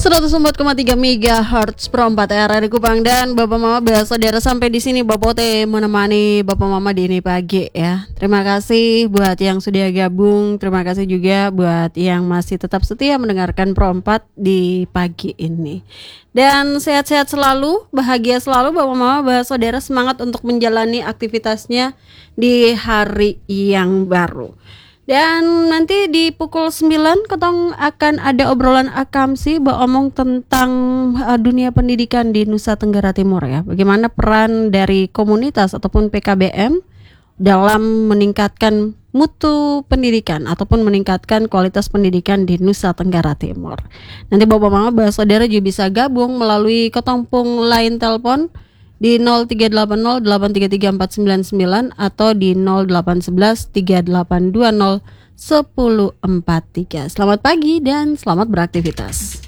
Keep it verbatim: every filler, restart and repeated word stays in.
seratus empat koma tiga megahertz per empat R R I Kupang. Dan Bapak Mama bahasa daerah sampai di sini Bapak Teh menemani Bapak Mama di ini pagi ya. Terima kasih buat yang sudah gabung. Terima kasih juga buat yang masih tetap setia mendengarkan Pro empat di pagi ini. Dan sehat-sehat selalu, bahagia selalu Bapak Mama bahasa daerah, semangat untuk menjalani aktivitasnya di hari yang baru. Dan nanti di pukul sembilan Ketong akan ada obrolan akamsi omong tentang uh, dunia pendidikan di Nusa Tenggara Timur ya. Bagaimana peran dari komunitas ataupun P K B M dalam meningkatkan mutu pendidikan ataupun meningkatkan kualitas pendidikan di Nusa Tenggara Timur. Nanti Bapak Mama bahasa daerah juga bisa gabung melalui ketongpung line telepon di nol tiga delapan nol delapan tiga tiga empat sembilan sembilan atau di nol delapan satu satu tiga delapan dua nol satu nol empat tiga. Selamat pagi dan selamat beraktivitas.